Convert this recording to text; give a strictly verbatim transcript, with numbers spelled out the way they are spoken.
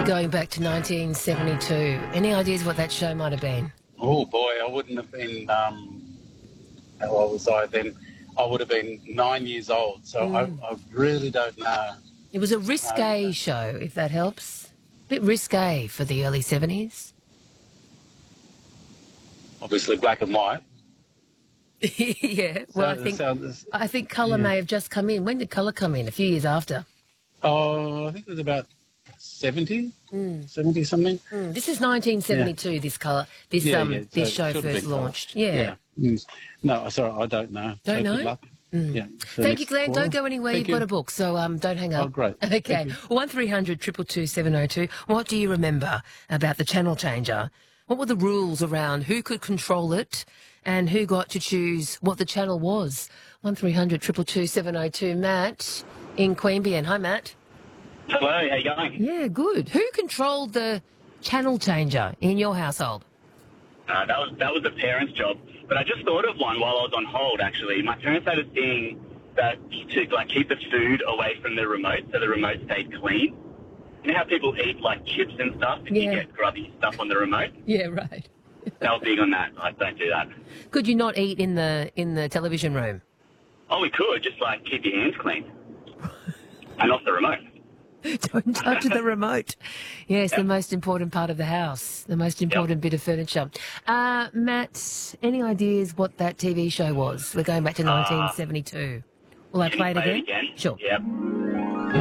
Going back to nineteen seventy-two. Any ideas what that show might have been? Oh, boy, I wouldn't have been, um, how old was I then? I would have been nine years old, so mm. I, I really don't know. It was a risque no. show, if that helps. A bit risque for the early seventies. Obviously black and white. yeah, well, so, I think so I think colour yeah. may have just come in. When did colour come in? A few years after? Oh, I think it was about seventy, mm. seventy something. Mm. This is nineteen seventy-two. Yeah. This colour, this yeah, um, yeah. this so show first launched. Colour. Yeah. yeah. Mm. No, sorry, I don't know. Don't so know. Good luck. Mm. Yeah. Thank you, Glenn. Caller. Don't go anywhere. Thank You've you. got a book, so um, don't hang up. Oh, great. Okay. One three hundred two two two seven oh two. What do you remember about the channel changer? What were the rules around who could control it and who got to choose what the channel was? One three hundred two two two seven oh two. Matt in Queanbeyan. Hi, Matt. Hello. How you going? Yeah, good. Who controlled the channel changer in your household? Uh, that was that was the parents' job. But I just thought of one while I was on hold, actually. My parents had a thing that to like keep the food away from the remote so the remote stayed clean. You know how people eat like chips and stuff and yeah. you get grubby stuff on the remote? Yeah, right. They were big on that. I don't do that. Could you not eat in the in the television room? Oh, we could. Just like keep your hands clean. And off the remote. Don't touch the remote. Yes, yep. The most important part of the house, the most important yep. bit of furniture. Uh, Matt, any ideas what that T V show was? We're going back to nineteen seventy-two. Will I play it again? It again? Sure. Yep.